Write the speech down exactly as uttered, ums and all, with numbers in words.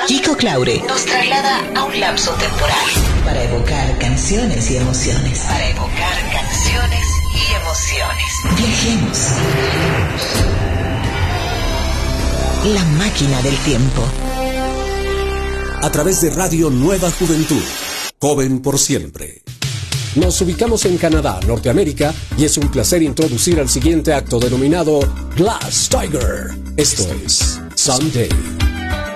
Kiko Claure nos traslada a un lapso temporal para evocar canciones y emociones. Para evocar canciones y emociones. Viajemos. La máquina del tiempo. A través de Radio Nueva Juventud. Joven por siempre. Nos ubicamos en Canadá, Norteamérica, y es un placer introducir al siguiente acto denominado Glass Tiger. Esto es Someday.